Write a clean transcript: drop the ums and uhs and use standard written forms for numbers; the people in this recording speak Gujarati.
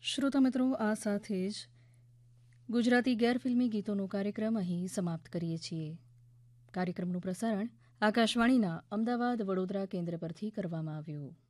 શ્રોતા મિત્રો, આ સાથે જ ગુજરાતી ગેરફિલ્મી ગીતોનો કાર્યક્રમ અહીં સમાપ્ત કરીએ છીએ. કાર્યક્રમનું પ્રસારણ આકાશવાણીના અમદાવાદ વડોદરા કેન્દ્ર પરથી કરવામાં આવ્યું.